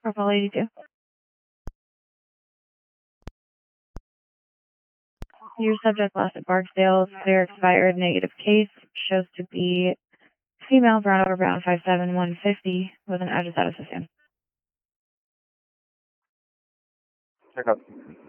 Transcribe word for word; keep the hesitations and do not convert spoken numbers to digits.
Purple eighty-two. Your subject lost at Barksdale, clear expired, negative case, shows to be female, brown over brown, five seven, one fifty, with an address out of system. Check up.